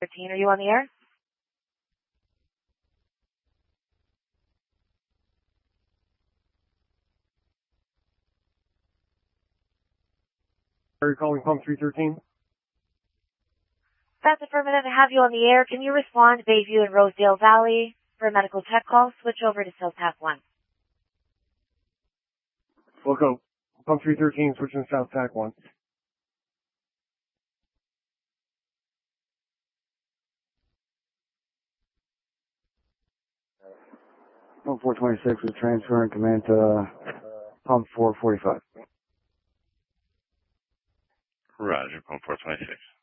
13, are you on the air? Are you calling Pump 313? That's affirmative. I have you on the air. Can you respond to Bayview and Rosedale Valley for a medical check call? Switch over to South Tac 1. We'll go. Pump 313, switching to South Tac 1. Pump 426 is transferring command to Pump 445. Roger, Pump 426.